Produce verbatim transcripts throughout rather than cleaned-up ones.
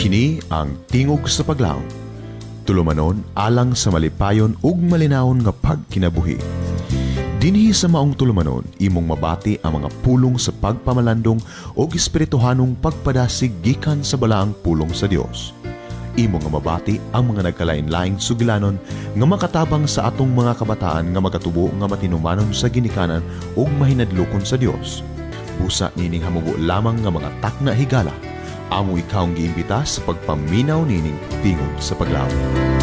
Kini ang tingog sa paglaom. Tulumanon alang sa malipayon ug malinawon nga pagkinabuhi. Dinhi sa maong tulumanon, imong mabati ang mga pulong sa pagpamalandong o espirituhanong pagpadasig gikan sa balaang pulong sa Dios. Imo nga mabati ang mga nagkalain-laing sugilanon nga makatabang sa atong mga kabataan nga magatubo nga matinumanon sa ginikanan ug mahinadlokon sa Dios. Busa nining hamugo lamang nga mga takna higala. Amo ikaw ang giimbita sa pagpaminaw nining tingog sa paglaom.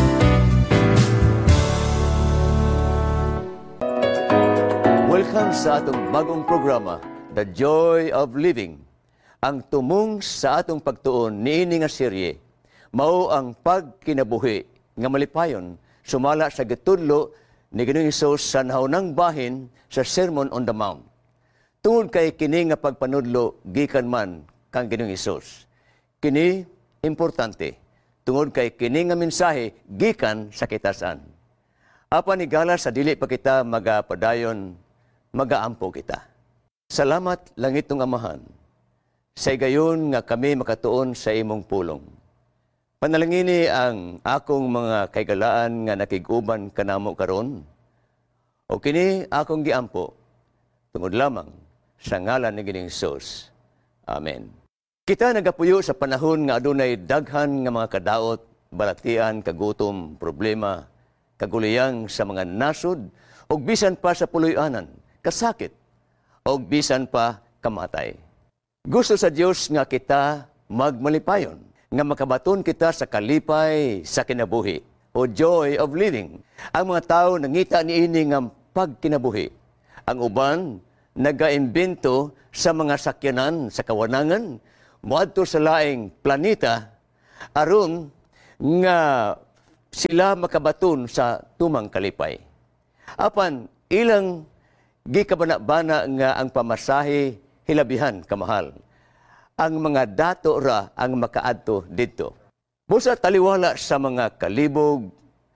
Welcome sa atong bagong programa, The Joy of Living. Ang tumong sa atong pagtuon niini nga serye mao ang pagkinabuhi nga malipayon sumala sa gitudlo ni Ginoong Hesus sa naunang bahin sa Sermon on the Mount. Tungod kay kini nga pagpanudlo gikan man kang Ginoong Hesus. Kini importante tungod kay kini nga mensahe gikan sa kitasan. Apan igala sa dili pa kita magapadayon, magaampo kita. Salamat langitong Amahan, sa gayon nga kami makatuon sa imong pulong. Panalangini ang akong mga kaigalaan nga nakiguban kanamo karon. O kini akong giampo, tungod lamang sa ngalan ni Ginoong Hesus. Amen. Kita nagapuyo sa panahon nga adunay daghan nga mga kadaot, balatian, kagutom, problema, kaguliyang sa mga nasod, o bisan pa sa puloy-anan, kasakit, o bisan pa kamatay. Gusto sa Dios nga kita magmalipayon, nga makabaton kita sa kalipay sa kinabuhi, o joy of living. Ang mga tao nangita niini nga pagkinabuhi. Ang uban nagaimbento sa mga sakyanan sa kawanangan, moadto sa laing planeta, aron nga sila makabaton sa tumang kalipay. Apan, ilang gikabana-bana nga ang pamasahe hilabihan kamahal. Ang mga dato ra ang makaadto didto. Busa taliwala sa mga kalibog,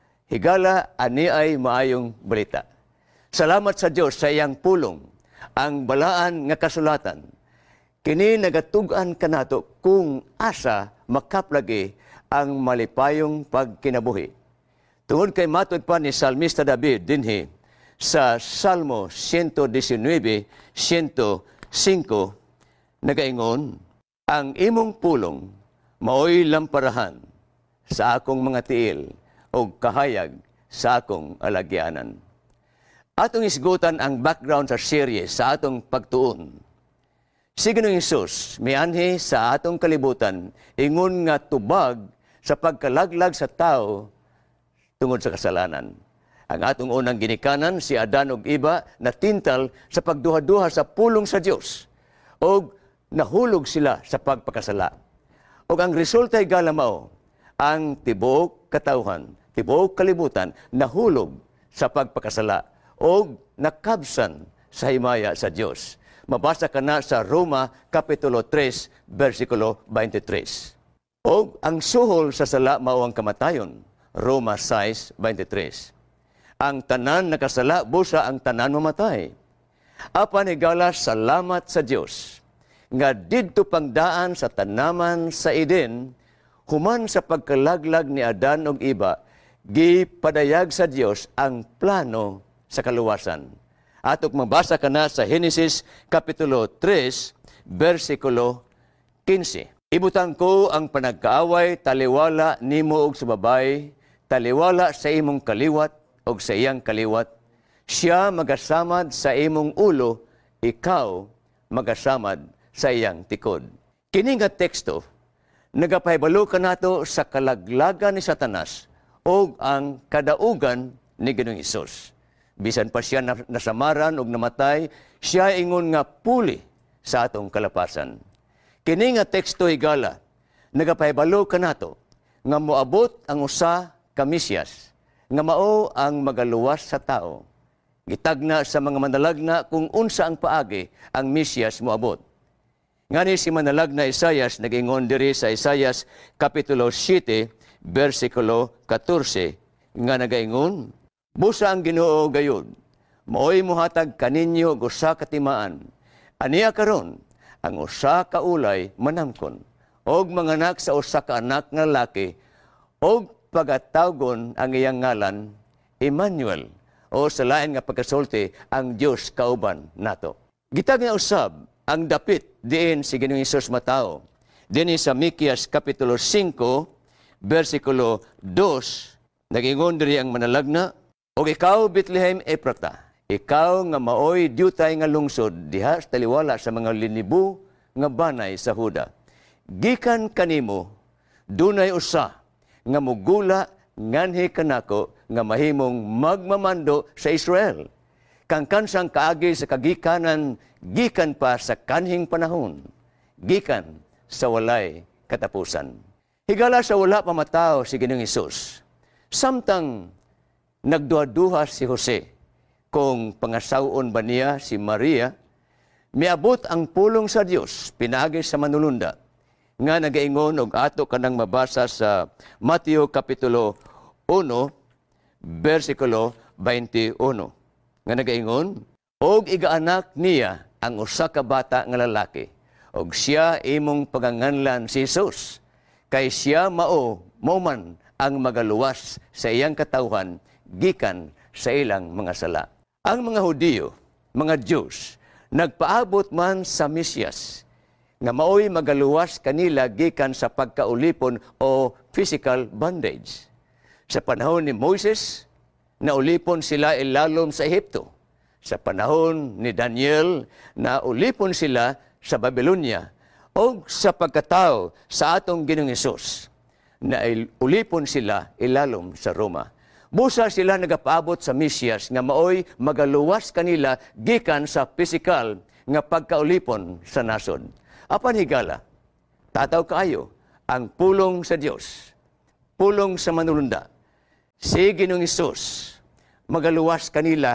higala ani ay maayong balita. Salamat sa Dios sa iyang pulong, ang balaan nga kasulatan. Kini nagatug-an kanato kung asa makaplagi ang malipayong pagkinabuhi. Tungod kay matud pa ni Salmista David dinhi sa Salmo one nineteen, one oh five, nagaingon, ang imong pulong maoy lamparahan sa akong mga tiil o kahayag sa akong alagyanan. Atong isgutan ang background sa serye sa atong pagtuon. Si Ginoong Hesus mianhi sa atong kalibutan ingon nga tubag sa pagkalaglag sa tao tungod sa kasalanan. Ang atong unang ginikanan, si Adan ug Eva, natintal sa pagduha-duha sa pulong sa Dios o nahulog sila sa pagpakasala. O ang resulta ay galamao, ang tibuok katawhan, tibuok kalibutan, nahulog sa pagpakasala o nakabsan sa himaya sa Dios. Mabasa ka na sa Roma Kapitulo three, versikulo twenty-three. O ang suhol sa sala mao ang kamatayon, Roma six twenty-three. Ang tanan nakasala, busa ang tanan mamatay. Apan higala salamat sa Dios nga didto pangdaan sa tanaman sa Eden, human sa pagkalaglag ni Adan ug Eva, gipadayag sa Dios ang plano sa kaluwasan. Atok mabasa ka na sa Genesis Kapitulo three, versikulo fifteen. Ibutang ko ang panagkaaway, taliwala nimo og sa babay, taliwala sa imong kaliwat og sa iyang kaliwat. Siya magasamad sa imong ulo, ikaw magasamad sa iyang tikod. Kini nga teksto, nagapahibalo ka nato sa kalaglagan ni Satanas o ang kadaugan ni Ginoong Hesus. Bisan pa siya nasamaran o namatay, siya ingon nga puli sa atong kalapasan. Kini nga teksto higala, nagapahibalo ka nato nga moabot ang usa ka Mesyas, nga mao ang magaluwas sa tao. Gitagna sa mga manalagna kung unsa ang paagi ang Mesyas moabot. Ngani si manalagna Isaias nag-ingon diri sa Isaias Kapitulo seven, versikulo fourteen, nga nagaingon, busa ang Ginoo gayon, maoy muhatag kaninyo og usa ka timaan. Aniya karon ang usa ka ulay manamkon og manganak sa usa ka anak nga lalaki, og pagatawgon ang iyang ngalan Emmanuel, o sa lain nga pagkasulti, ang Dios kauban nato. Gitag nga usab ang dapit diin si Ginoong Hesus matao. Dinhi sa Mikias kapitulo five, versikulo two, nagingon diri ang manalagna, "Og ikaw Bethlehem Ephrata, ikaw nga maoy diutay nga lungsod diha sa taliwala sa mga linibo nga banay sa Huda. Gikan kanimo dunay usa nga mugula nganhi kanako nga mahimong magmamando sa Israel. Kang kansang kaagi sa kagikanan gikan pa sa kanhing panahon, gikan sa walay katapusan." Higala sa wala pa matao si Ginoong Hesus. Samtang nagduha-duha si Jose kung pangasawon ba niya si Maria, miabot ang pulong sa Dios pinagi sa manulunda nga nagaingon og ato kanang mabasa sa Mateo kapitulo one, versikulo twenty-one. Nga nagaingon, "Og igaanak niya ang usa ka bata nga lalaki, og siya imong paganganlan si Jesus, kay siya mao mauman ang magaluwas sa iyang katawhan gikan sa ilang mga sala." Ang mga Hudiyo, mga Jews, nagpaabot man sa Mesiyas nga maoy magaluwas kanila gikan sa pagkaulipon o physical bondage. Sa panahon ni Moses, naulipon sila ilalom sa Ehipto. Sa panahon ni Daniel, naulipon sila sa Babylonia. O sa pagkatao sa atong Ginoong Hesus, na ulipon sila ilalom sa Roma. Busa sila nagapaabot sa Mesiyas nga maoy magaluwas kanila gikan sa pisikal nga pagkaulipon sa nasod. Apan higala, tataw kaayo ang pulong sa Dios, pulong sa manulunda. Si Ginoong Hesus magaluwas kanila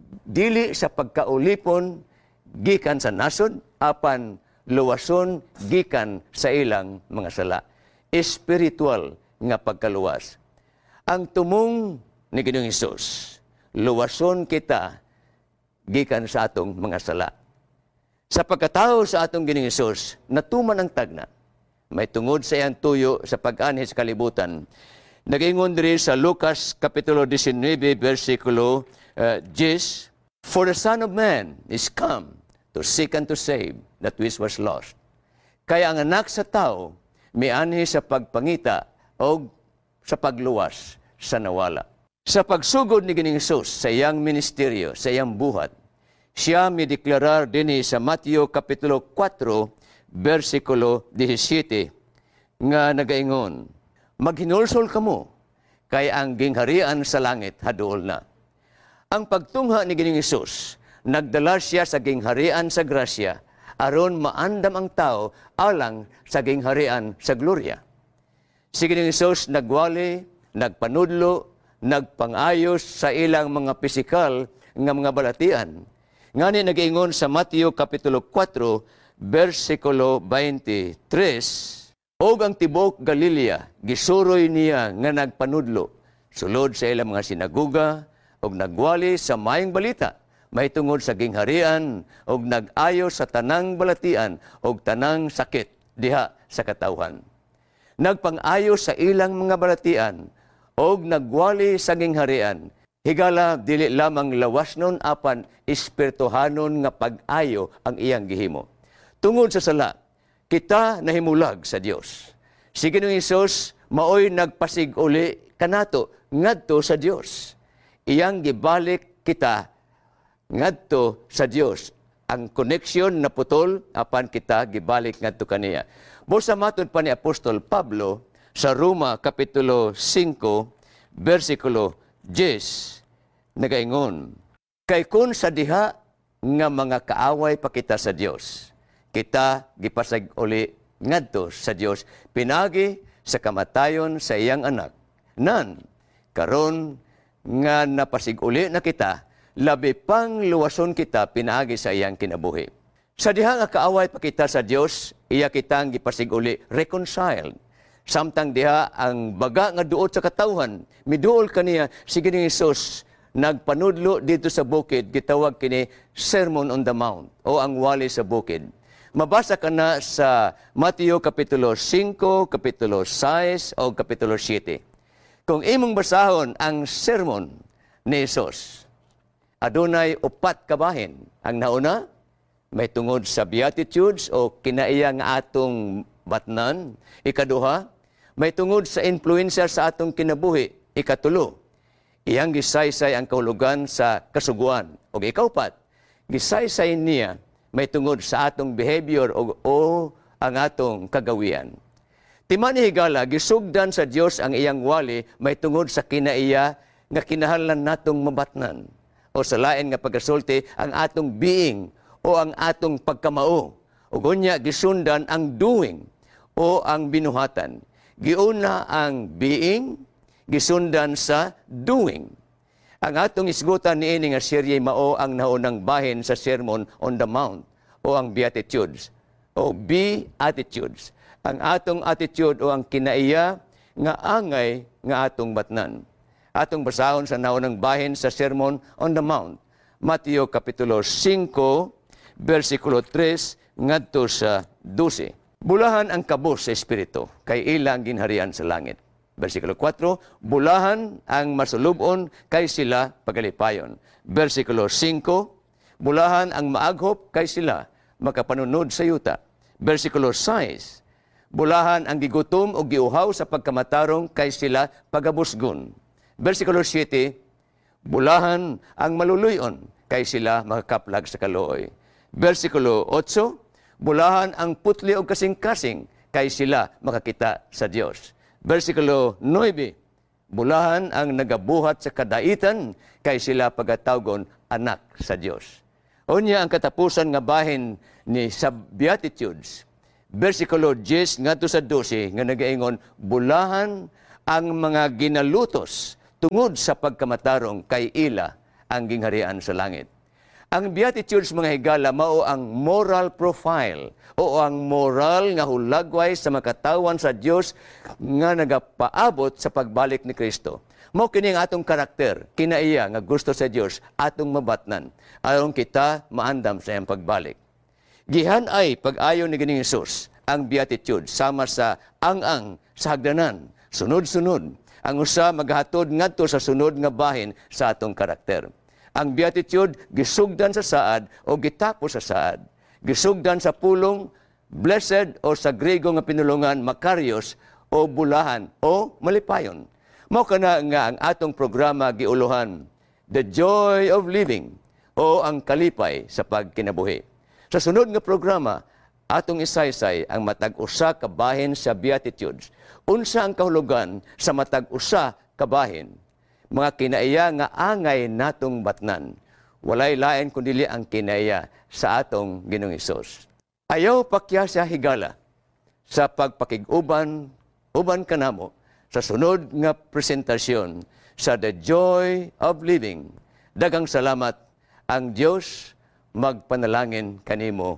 dili sa pagkaulipon gikan sa nasod, apan luwason gikan sa ilang mga sala. Espiritual nga pagkaluwas. Ang tumong ni Ginoong Hesus, luwason kita gikan sa atong mga sala. Sa pagkatao sa atong Ginoong Hesus, natuman ang tagna. May tungod sa iyang tuyo sa pag-anhi sa kalibutan. Nag-ingon diri sa Lucas kapitulo nineteen, versikulo uh, ten, "For the Son of Man is come to seek and to save that which was lost." Kaya ang anak sa tao, mianhi sa pagpangita o sa pagluwas sa nawala. Sa pagsugod ni Ginoong Hesus sa iyang ministeryo, sa iyang buhat, siya mideklarar dinhi sa Mateo kapitulo four, versikulo seventeen, nga nagaingon, "Maghinulsol kamo, kay ang gingharian sa langit haduol na." Ang pagtungha ni Ginoong Hesus, nagdala siya sa gingharian sa grasya, aron maandam ang tao alang sa gingharian sa gloria. Si Ginoong Hesus nagwali, nagpanudlo, nagpangayos sa ilang mga pisikal nga mga balatian. Ngani nag-ingon sa Mateo kapitulo four, versikulo twenty-three, "Og ang tibok Galilea, gisuroy niya nga nagpanudlo, sulod sa ilang mga sinaguga, og nagwali sa maayong balita, may tungod sa gingharian, og nag-ayo sa tanang balatian, og tanang sakit diha sa katawhan. Nagpang-ayo sa ilang mga balatian, og nagwali sa gingharian, higala dili lamang lawasnon apan espirituhanon nga pag-ayo ang iyang gihimo. Tungod sa sala, kita nahimulag sa Dios. Si Ginoong Hesus maoy nagpasig uli kanato ngadto sa Dios. Iyang gibalik kita ngadto sa Dios. Ang koneksyon na putol apan kita gibalik ngadto kaniya. Busa matud pa ni Apostol Pablo sa Roma kapitulo five, versikulo ten, nagaingon, "Kay kun sa diha nga mga kaaway pa kita sa Dios, kita gipasag uli ngadto sa Dios pinagi sa kamatayon sa iyang anak. Nan karon nga napasig uli na kita, labi pang luwason kita pinagi sa iyang kinabuhi. Sa diha nga kaaway pa kita sa Dios, iya kitang gipasig uli reconciled. Samtang diha ang baga nga duot sa katawhan, miduol kaniya si Ginoong Hesus nagpanudlo dito sa bukid, gitawag kini Sermon on the Mount o ang wali sa bukid. mabasa ka na sa Mateo Kapitulo five, Kapitulo six, o Kapitulo seven. Kung imong basahon ang sermon ni Jesus, adunay upat ka bahin. Ang nauna, may tungod sa Beatitudes o kinaiya nga atong batnan. Ikaduha, may tungod sa influensya sa atong kinabuhi. Ikatulo, iyang gisaysay ang kahulugan sa kasuguan. O ikaupat, gisaysay niya may tungod sa atong behavior o, o ang atong kagawian. Timan ni higala, gisugdan sa Dios ang iyang wali may tungod sa kinaiya nga kinahanglan natong mabatnan. O sa lain nga pagkasulti ang atong being o ang atong pagkamao. O gunya gisundan ang doing o ang binuhatan. Giuna ang being, gisundan sa doing. Ang atong isgutan niini nga serye mao ang naunang bahin sa Sermon on the Mount o ang Beatitudes o Beatitudes. Ang atong attitude o ang kinaiya nga angay nga atong batnan. Atong basahon sa naunang bahin sa Sermon on the Mount. Mateo Kapitulo five, versikulo three ngadto sa twelve. Bulahan ang kabos sa Espiritu, kay ilang ginharian sa langit. Versikulo four, bulahan ang masulubon, kay sila pagalipayon. Versikulo five, bulahan ang maaghop, kay sila makapanunod sa yuta. Versikulo six, bulahan ang gigutom o giuhaw sa pagkamatarong, kay sila pagabusgon. Versikulo seven, bulahan ang maluluyon, kay sila makakaplag sa kaluoy. Versikulo eight, bulahan ang putli o kasing-kasing, kay sila makakita sa Dios. Versikulo nine, bulahan ang nagabuhat sa kadaitan, kay sila pagatawgon anak sa Dios. Unya ang katapusan nga bahin ni sa Beatitudes. Versikulo ten ngadto sa twelve nga nagaingon, bulahan ang mga ginalutos tungod sa pagkamatarong, kay ila ang gingharian sa langit. Ang Beatitudes, mga higala, mao ang moral profile o ang moral nga hulagway sa makatawan sa Dios nga nagapaabot sa pagbalik ni Kristo. Mao kini ang atong karakter, kinaiya nga gusto sa Dios atong mabatnan aron kita maandam sa iyang pagbalik. Gihan ay pag-ayo ni Ginoong Hesus ang Beatitudes sama sa ang-ang sa hagdanan, sunod-sunod. Ang usa maghatod ngadto sa sunod nga bahin sa atong karakter. Ang Beatitude, gisugdan sa saad o gitapos sa saad. Gisugdan sa pulong, blessed, o sa Grego nga pinulungan, makarios, o bulahan, o malipayon. Mao kana nga ang atong programa giuluhan, The Joy of Living, o ang kalipay sa pagkinabuhi. Sa sunod nga programa, atong isaysay ang matag-usa ka bahin sa Beatitudes. Unsa ang kahulugan sa matag-usa ka bahin? Mga kinaiya nga angay natong batnan. Walay lain kundi ang kinaiya sa atong Ginoong Hesus. Ayaw pakya sa higala sa pagpakiguban uban kanamo sa sunod nga presentasyon sa The Joy of Living. Daghang salamat. Ang Dios magpanalangin kanimo,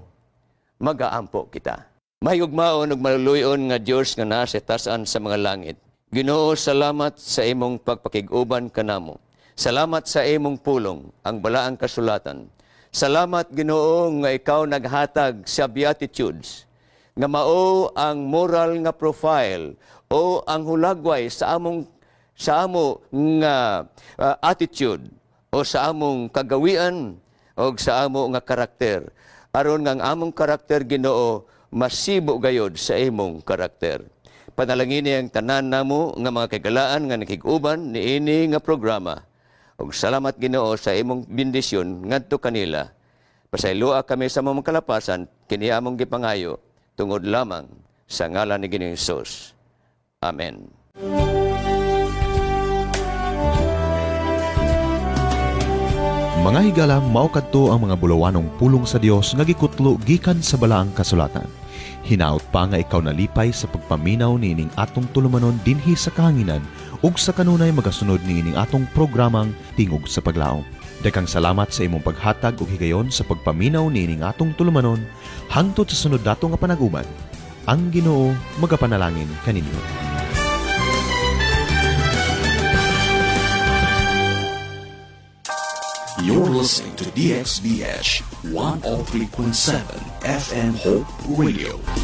magaampo kita. Mahigugmaon ug maluluyon nga Dios nga naa sa tasan sa mga langit. Ginoo, salamat sa imong pagpakiguban kanamo. Salamat sa imong pulong, ang balaang kasulatan. Salamat, Ginoo, nga ikaw naghatag sa Beatitudes, nga mao ang moral nga profile o ang hulagway sa among sa amo nga uh, attitude o sa among kagawian o sa amo nga karakter. Aron nga ang among karakter, Ginoo, masibo gayod sa imong karakter. Panalangin ang tanan namo nga mga kagalaan nga nakig-uban niini nga programa. Ug salamat, Ginoo, sa imong bendisyon ngadto kanila. Pasayloa kami sa mga kalapasan kini among gipangayo tungod lamang sa ngalan ni Ginoong Hesus. Amen. Mga higala, mao kadto ang mga bulawanong pulong sa Dios nga gikutlo gikan sa balaang kasulatan. Hinaot pa nga ikaw nalipay sa pagpaminaw niining atong tulumanon dinhi sa kahanginan ug sa kanunay magasunod niining atong programang Tingog sa Paglaom. Daghang salamat sa imong paghatag ug higayon sa pagpaminaw niining atong tulumanon hangtod sa sunod dato nga panag-uban. Ang Ginoo magapanalangin kaninyo. You're listening to D X B H one oh three point seven F M Hope Radio.